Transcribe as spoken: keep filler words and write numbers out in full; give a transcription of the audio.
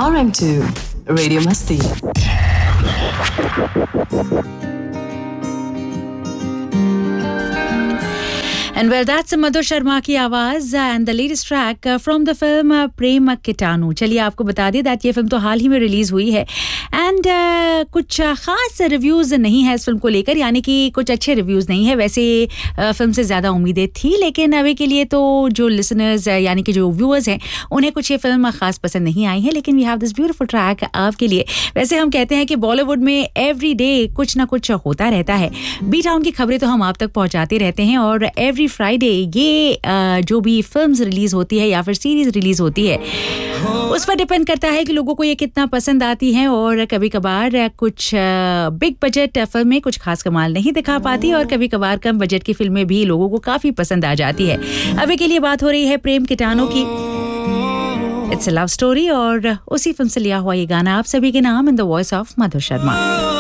R M two Radio Masti. And well, that's मधुर शर्मा की आवाज and the latest track from the film प्रेम कीटाणु. चलिए आपको बता दें that ये फिल्म तो हाल ही में रिलीज हुई है and uh, कुछ खास रिव्यूज नहीं है इस फिल्म को लेकर, यानी कि कुछ अच्छे रिव्यूज नहीं है. वैसे uh, फिल्म से ज़्यादा उम्मीदें थी, लेकिन अभी के लिए तो जो लिसनर्स यानी कि जो व्यूअर्स हैं उन्हें कुछ ये फिल्म खास पसंद नहीं आई है. लेकिन we have this beautiful track आपके लिए. वैसे हम कहते हैं कि बॉलीवुड में एवरी डे कुछ ना कुछ होता रहता है. बी टाउन की खबरें तो हम आप तक पहुँचाते रहते हैं और एवरी फ्राइडे ये जो भी फिल्म्स रिलीज होती है या फिर सीरीज रिलीज होती है उस पर डिपेंड करता है कि लोगों को ये कितना पसंद आती है. और कभी कभार कुछ बिग बजट फिल्में कुछ खास कमाल नहीं दिखा पाती और कभी कभार कम बजट की फिल्में भी लोगों को काफी पसंद आ जाती है. अभी के लिए बात हो रही है प्रेम कीटाणु की. इट्स अ लव स्टोरी और उसी फिल्म से लिया हुआ ये गाना आप सभी के नाम in the voice of Madhur Sharma.